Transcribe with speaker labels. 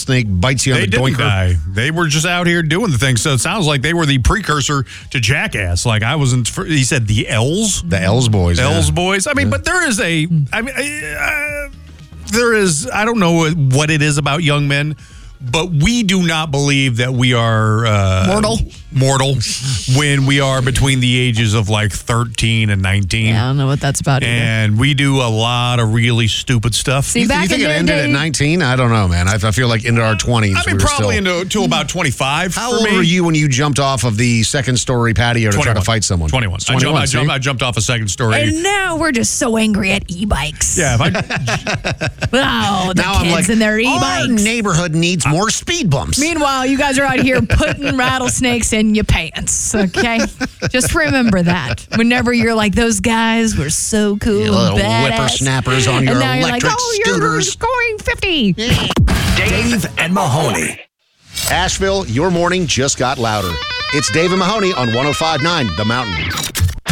Speaker 1: rattlesnake bites you on
Speaker 2: They
Speaker 1: the
Speaker 2: didn't
Speaker 1: doinker.
Speaker 2: die. They were just out here doing the thing. So it sounds like they were the precursor to Jackass. Like I wasn't. He said the L's.
Speaker 1: The L's boys.
Speaker 2: L's boys. I mean, but there is a. I mean, there is. I don't know what it is about young men, but we do not believe that we are mortal when we are between the ages of like 13 and 19.
Speaker 3: Yeah, I don't know what that's about either.
Speaker 2: And we do a lot of really stupid stuff.
Speaker 3: See,
Speaker 1: You
Speaker 3: back
Speaker 1: think
Speaker 3: in
Speaker 1: it
Speaker 3: their
Speaker 1: ended
Speaker 3: day,
Speaker 1: at 19? I don't know, man. I feel like into our 20s.
Speaker 2: I mean,
Speaker 1: we were
Speaker 2: probably
Speaker 1: still...
Speaker 2: until about 25.
Speaker 1: How
Speaker 2: for
Speaker 1: old
Speaker 2: me.
Speaker 1: were you when you jumped off of the second-story patio to try to fight someone?
Speaker 2: 21.
Speaker 1: 21, see?
Speaker 2: I jumped off a second story.
Speaker 3: and now we're just so angry at e-bikes.
Speaker 2: Yeah, if I,
Speaker 3: Oh, the
Speaker 1: Now
Speaker 3: kids
Speaker 1: I'm like,
Speaker 3: and their
Speaker 1: our
Speaker 3: e-bikes.
Speaker 1: neighborhood needs more speed bumps.
Speaker 3: Meanwhile, you guys are out here putting rattlesnakes in your pants, okay? Just remember that. Whenever you're like, those guys were so cool
Speaker 1: You
Speaker 3: and
Speaker 1: little
Speaker 3: badass.
Speaker 1: whippersnappers on your
Speaker 3: and now
Speaker 1: electric
Speaker 3: you're like, oh,
Speaker 1: scooters.
Speaker 3: you're going 50.
Speaker 4: Dave and Mahoney.
Speaker 1: Asheville, your morning just got louder. It's Dave and Mahoney on 105.9 The Mountain.